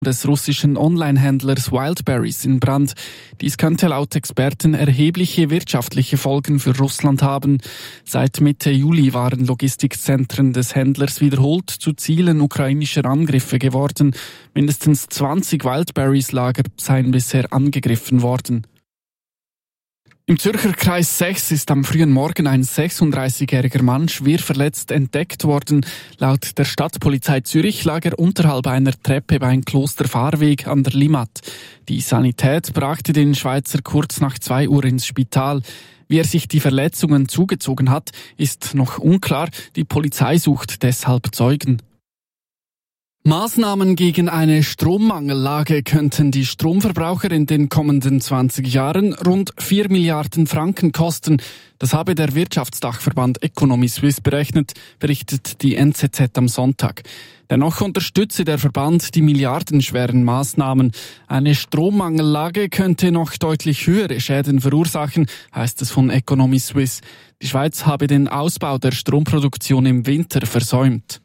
des russischen Online-Händlers Wildberries in Brand. Dies könnte laut Experten erhebliche wirtschaftliche Folgen für Russland haben. Seit Mitte Juli waren Logistikzentren des Händlers wiederholt zu Zielen ukrainischer Angriffe geworden. Mindestens 20 Wildberries-Lager seien bisher angegriffen worden. Im Zürcher Kreis 6 ist am frühen Morgen ein 36-jähriger Mann schwer verletzt entdeckt worden. Laut der Stadtpolizei Zürich lag er unterhalb einer Treppe beim Klosterfahrweg an der Limmat. Die Sanität brachte den Schweizer kurz nach 2 Uhr ins Spital. Wie er sich die Verletzungen zugezogen hat, ist noch unklar. Die Polizei sucht deshalb Zeugen. Maßnahmen gegen eine Strommangellage könnten die Stromverbraucher in den kommenden 20 Jahren rund 4 Milliarden Franken kosten. Das habe der Wirtschaftsdachverband Economy Suisse berechnet, berichtet die NZZ am Sonntag. Dennoch unterstütze der Verband die milliardenschweren Maßnahmen. Eine Strommangellage könnte noch deutlich höhere Schäden verursachen, heißt es von Economy Suisse. Die Schweiz habe den Ausbau der Stromproduktion im Winter versäumt.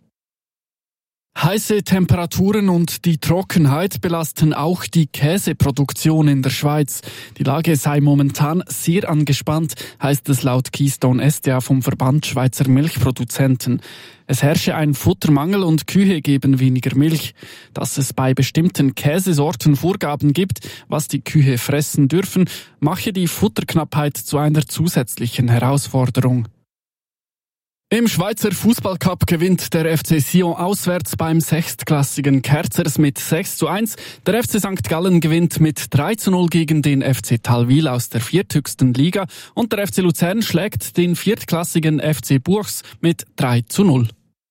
Heiße Temperaturen und die Trockenheit belasten auch die Käseproduktion in der Schweiz. Die Lage sei momentan sehr angespannt, heißt es laut Keystone SDA vom Verband Schweizer Milchproduzenten. Es herrsche ein Futtermangel und Kühe geben weniger Milch. Dass es bei bestimmten Käsesorten Vorgaben gibt, was die Kühe fressen dürfen, mache die Futterknappheit zu einer zusätzlichen Herausforderung. Im Schweizer Fußballcup gewinnt der FC Sion auswärts beim 6. Kerzers mit 6:1. Der FC St. Gallen gewinnt mit 3:0 gegen den FC Talwil aus der 4. Liga und der FC Luzern schlägt den 4. FC Buchs mit 3:0.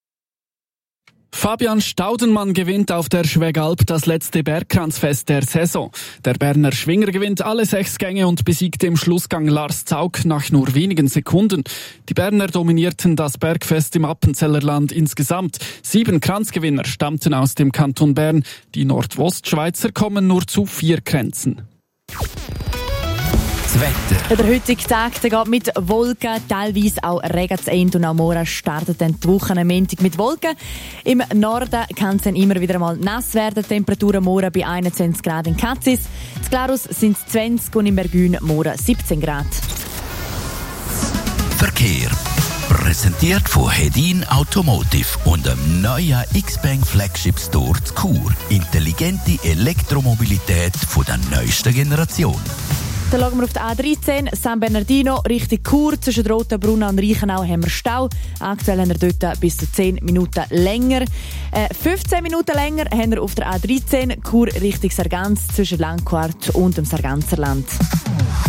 Fabian Staudenmann gewinnt auf der Schwegalp das letzte Bergkranzfest der Saison. Der Berner Schwinger gewinnt alle 6 Gänge und besiegt im Schlussgang Lars Zaug nach nur wenigen Sekunden. Die Berner dominierten das Bergfest im Appenzellerland insgesamt. 7 Kranzgewinner stammten aus dem Kanton Bern. Die Nordostschweizer kommen nur zu 4 Kränzen. Wetter. Der heutige Tag geht mit Wolken, teilweise auch Regen zu Ende und am Morgen startet dann die Woche am Montag mit Wolken. Im Norden kann es dann immer wieder mal nass werden. Temperaturen morgen bei 21 Grad in Katzis. In Glarus sind es 20 und in Bergün morgen 17 Grad. Verkehr. Präsentiert von Hedin Automotive und dem neuen X-Bank Flagship Store zu Chur. Intelligente Elektromobilität von der neuesten Generation. Dann schauen wir auf die A13, San Bernardino, Richtung Chur. Zwischen Rotenbrunn und Reichenau haben wir Stau. Aktuell haben wir dort bis zu 10 Minuten länger. 15 Minuten länger haben wir auf der A13, Chur Richtung Sargans, zwischen Langquart und dem Sarganserland.